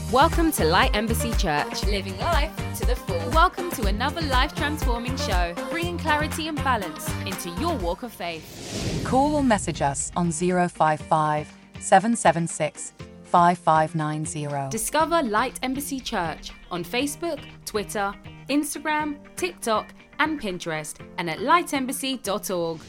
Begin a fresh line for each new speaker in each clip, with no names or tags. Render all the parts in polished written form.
Welcome to Light Embassy Church.
Living life to the full.
Welcome to another life-transforming show, bringing clarity and balance into your walk of faith.
Call or message us on 055 776 5590.
Discover Light Embassy Church on Facebook, Twitter, Instagram, TikTok, and Pinterest, and at lightembassy.org.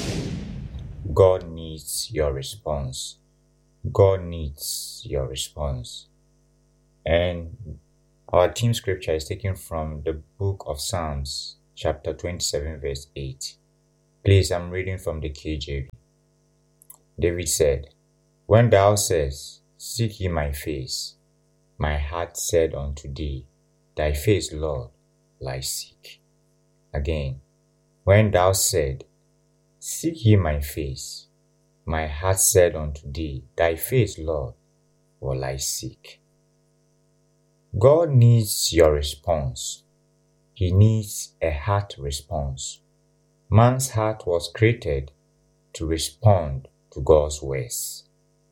God needs your response. God needs your response. And our theme scripture is taken from the book of Psalms, chapter 27, verse 8. Please, I'm reading from the KJV. David said, "When thou saidst, Seek ye my face, my heart said unto thee, Thy face, Lord, will I seek." Again, when thou said, Seek ye my face, my heart said unto thee, Thy face, Lord, will I seek. God needs your response. He needs a heart response. Man's heart was created to respond to God's words.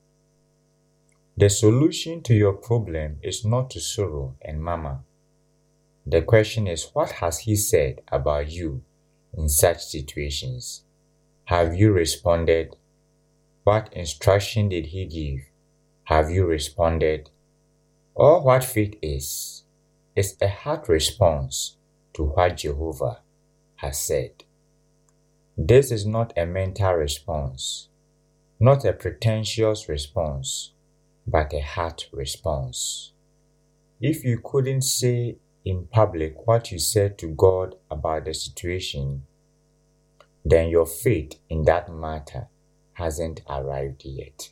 The solution to your problem is not to sorrow and murmur. The question is, what has He said about you in such situations? Have you responded? What instruction did He give? Have you responded? All what faith is a heart response to what Jehovah has said. This is not a mental response, not a pretentious response, but a heart response. If you couldn't say in public what you said to God about the situation, then your faith in that matter hasn't arrived yet.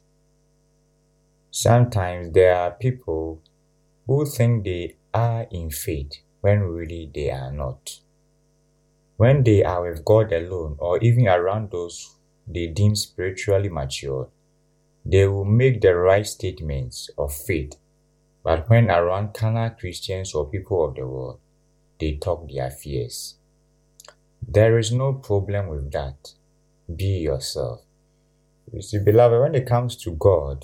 Sometimes there are people who think they are in faith when really they are not. When they are with God alone or even around those they deem spiritually mature, they will make the right statements of faith, but when around carnal Christians or people of the world, they talk their fears. There is no problem with that. Be yourself. You see, beloved, when it comes to God,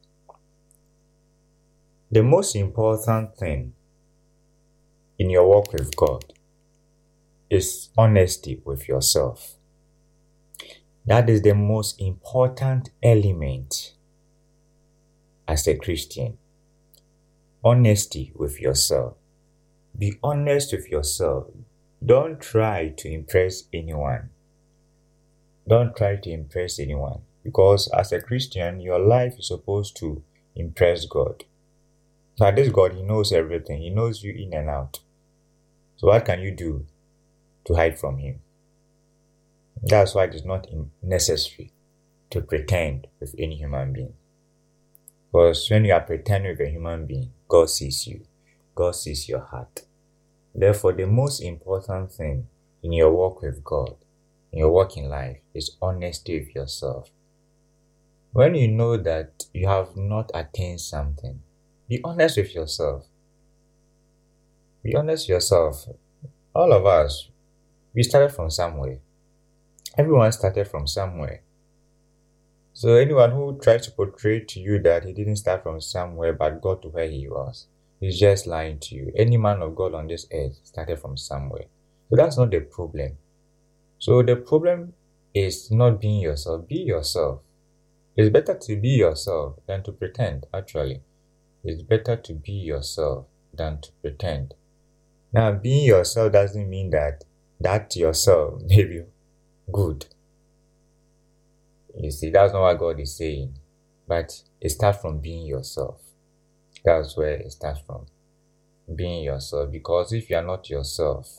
the most important thing in your walk with God is honesty with yourself. That is the most important element as a Christian. Honesty with yourself. Be honest with yourself. Don't try to impress anyone. Don't try to impress anyone. Because as a Christian, your life is supposed to impress God. Now this God, He knows everything. He knows you in and out. So what can you do to hide from Him? That's why it is not necessary to pretend with any human being. Because when you are pretending with a human being, God sees you. God sees your heart. Therefore, the most important thing in your walk with God, in your walk in life, is honesty with yourself. When you know that you have not attained something, be honest with yourself. Be honest with yourself. All of us, we started from somewhere. Everyone started from somewhere. So anyone who tries to portray to you that he didn't start from somewhere but got to where he was, he's just lying to you. Any man of God on this earth started from somewhere. So that's not the problem. So the problem is not being yourself. Be yourself. It's better to be yourself than to pretend, actually. It's better to be yourself than to pretend. Now, being yourself doesn't mean that yourself may be good. You see, that's not what God is saying. But it starts from being yourself. That's where it starts from. Being yourself. Because if you are not yourself,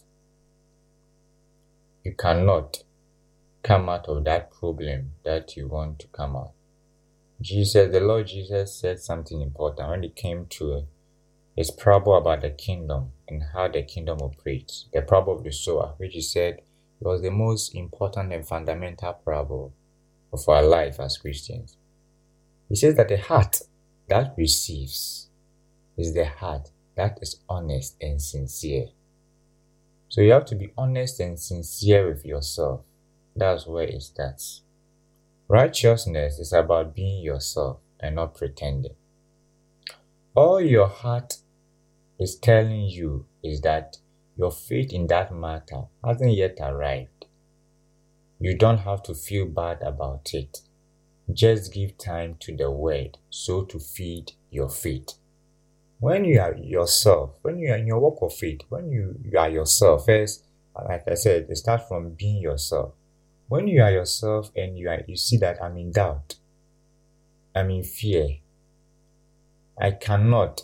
you cannot come out of that problem that you want to come out. The Lord Jesus said something important when it came to His parable about the kingdom and how the kingdom operates. The parable of the sower, which He said was the most important and fundamental parable of our life as Christians. He says that the heart that receives is the heart that is honest and sincere. So you have to be honest and sincere with yourself. That's where it starts. Righteousness is about being yourself and not pretending. all your heart is telling you is that your faith in that matter hasn't yet arrived, you don't have to feel bad about it. Just give time to the word so to feed your faith. When you are yourself, when you are in your walk of faith, when you are yourself, first, like I said, it starts from being yourself. When you are yourself and you see that I'm in doubt, I'm in fear, I cannot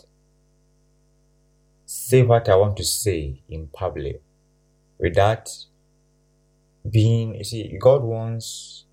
say what I want to say in public without being, you see, God wants